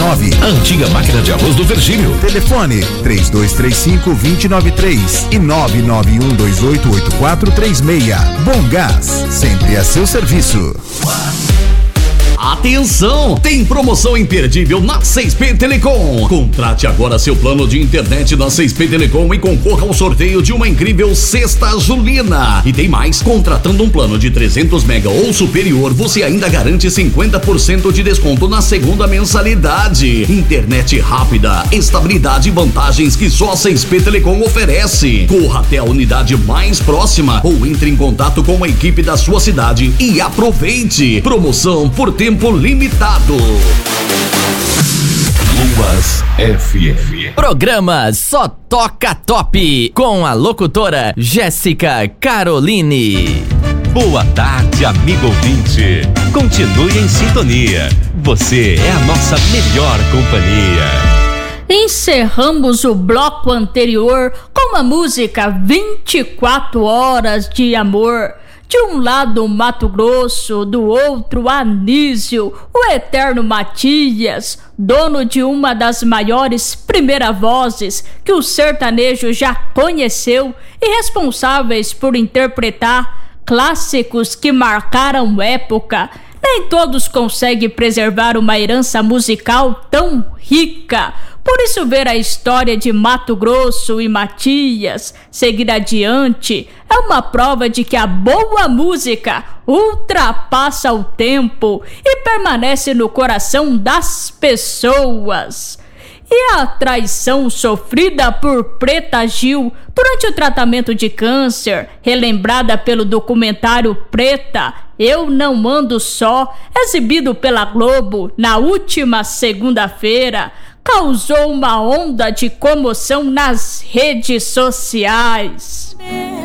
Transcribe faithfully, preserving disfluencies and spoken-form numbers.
nove. A antiga máquina de arroz do Virgílio. Telefone três dois três cinco, dois zero nove três e nove nove um dois oito oito quatro três seis. Bom Gás, sempre a seu serviço. Atenção! Tem promoção imperdível na seis P Telecom. Contrate agora seu plano de internet na seis P Telecom e concorra ao sorteio de uma incrível cesta julina. E tem mais, contratando um plano de trezentos mega ou superior, você ainda garante cinquenta por cento de desconto na segunda mensalidade. Internet rápida, estabilidade e vantagens que só a seis P Telecom oferece. Corra até a unidade mais próxima ou entre em contato com a equipe da sua cidade e aproveite. Promoção por tempo Tempo limitado. Luas F M. Programa Só Toca Top com a locutora Jéssica Caroline. Boa tarde, amigo ouvinte. Continue em sintonia. Você é a nossa melhor companhia. Encerramos o bloco anterior com a música vinte e quatro horas de amor. De um lado Mato Grosso, do outro Anísio, o eterno Matias, dono de uma das maiores primeira vozes que o sertanejo já conheceu e responsáveis por interpretar clássicos que marcaram época. Nem todos conseguem preservar uma herança musical tão rica. Por isso, ver a história de Mato Grosso e Matias seguir adiante é uma prova de que a boa música ultrapassa o tempo e permanece no coração das pessoas. E a traição sofrida por Preta Gil durante o tratamento de câncer, relembrada pelo documentário Preta, Eu Não Ando Só, exibido pela Globo na última segunda-feira, causou uma onda de comoção nas redes sociais.